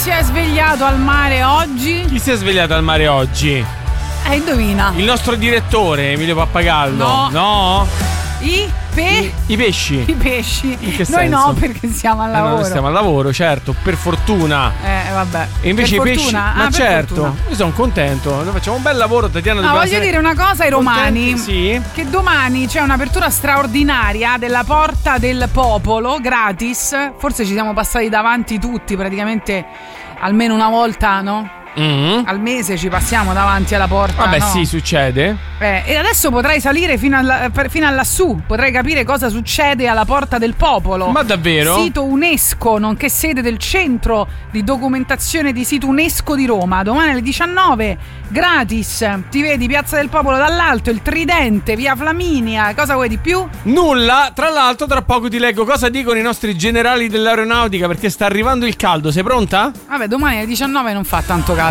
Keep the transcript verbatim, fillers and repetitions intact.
si è svegliato al mare oggi? Chi si è svegliato al mare oggi? Eh, indovina. Il nostro direttore Emilio Pappagallo. No. No? I pe... I, I pesci. I pesci. In che Noi senso? no, perché siamo al Eh, lavoro. no, noi stiamo al lavoro, certo, per fortuna. Eh, vabbè. E invece per i pesci, fortuna? ma Ah, per certo, fortuna. io sono contento. Noi facciamo un bel lavoro, Tatiana. No, dobbiamo voglio essere dire una cosa ai romani. contenti, sì. Che domani c'è un'apertura straordinaria della Porta del Popolo, gratis. Forse ci siamo passati davanti tutti, praticamente almeno una volta, no? Mm. Al mese ci passiamo davanti alla porta. Vabbè, no? sì, succede. Eh, e adesso potrai salire fino, alla, per- fino a lassù, potrai capire cosa succede alla Porta del Popolo. Ma davvero? Sito UNESCO, nonché sede del centro di documentazione di sito UNESCO di Roma. Domani alle diciannove, gratis. Ti vedi Piazza del Popolo dall'alto, il Tridente, via Flaminia. Cosa vuoi di più? Nulla, tra l'altro tra poco ti leggo cosa dicono i nostri generali dell'aeronautica perché sta arrivando il caldo. Sei pronta? Vabbè, domani alle diciannove non fa tanto caldo.